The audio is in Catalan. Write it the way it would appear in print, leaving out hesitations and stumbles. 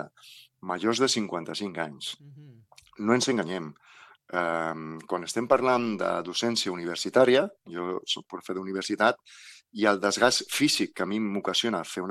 ara, majors de 55 anys. No ens enganyem. Quan estem parlant de docència universitària, jo soc profe d'universitat, i el desgast físic que a mi m'ocasiona fer una